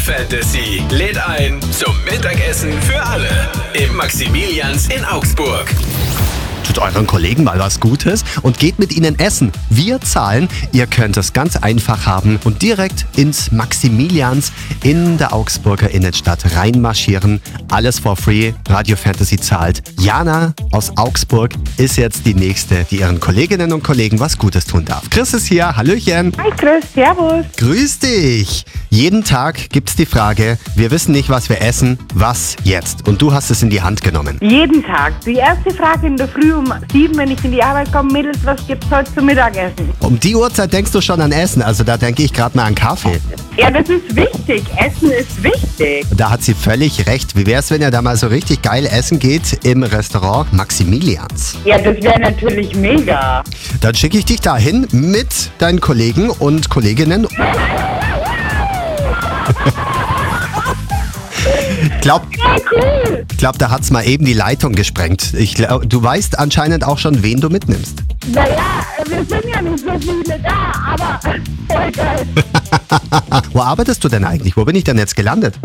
Fantasy lädt ein zum Mittagessen für alle im Maximilians in Augsburg. Tut euren Kollegen mal was Gutes und geht mit ihnen essen. Wir zahlen. Ihr könnt es ganz einfach haben und direkt ins Maximilians in der Augsburger Innenstadt reinmarschieren. Alles for free. Radio Fantasy zahlt. Jana aus Augsburg ist jetzt die Nächste, die ihren Kolleginnen und Kollegen was Gutes tun darf. Chris ist hier. Hallöchen. Hi Chris, servus. Grüß dich. Jeden Tag gibt's die Frage, wir wissen nicht, was wir essen, was jetzt? Und du hast es in die Hand genommen. Jeden Tag. Die erste Frage in der Früh um 7, wenn ich in die Arbeit komme, Mädels, was gibt's heute zum Mittagessen? Um die Uhrzeit denkst du schon an Essen, also da denke ich gerade mal an Kaffee. Ja, das ist wichtig. Essen ist wichtig. Da hat sie völlig recht. Wie wär's, wenn ihr da mal so richtig geil essen geht im Restaurant Maximilians? Ja, das wäre natürlich mega. Dann schicke ich dich dahin mit deinen Kollegen und Kolleginnen. Ja, cool. Glaub, da hat's mal eben die Leitung gesprengt. Du weißt anscheinend auch schon, wen du mitnimmst. Naja, wir sind ja nicht so viele da, aber voll geil. Wo arbeitest du denn eigentlich? Wo bin ich denn jetzt gelandet?